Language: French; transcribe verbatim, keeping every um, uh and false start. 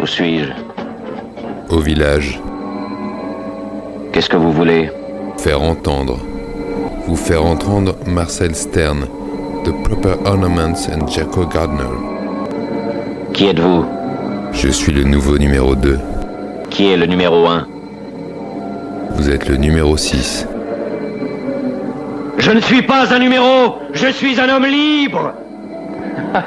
suis-je? Au village. Qu'est-ce que vous voulez? Faire entendre. Vous faire entendre Marcel Stern, The Proper Ornaments and Jaco Gardner. Qui êtes-vous? Je suis le nouveau numéro deux. Qui est le numéro un? Vous êtes le numéro six. Je ne suis pas un numéro, je suis un homme libre.